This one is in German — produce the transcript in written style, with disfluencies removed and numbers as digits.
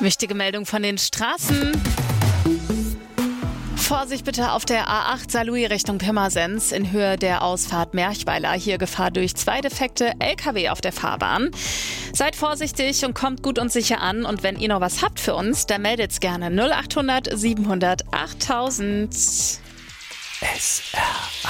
Wichtige Meldung von den Straßen. Vorsicht bitte auf der A8 Saarlouis Richtung Pirmasens in Höhe der Ausfahrt Merchweiler. Hier Gefahr durch 2 defekte LKW auf der Fahrbahn. Seid vorsichtig und kommt gut und sicher an. Und wenn ihr noch was habt für uns, dann meldet's gerne 0800 700 8000. SR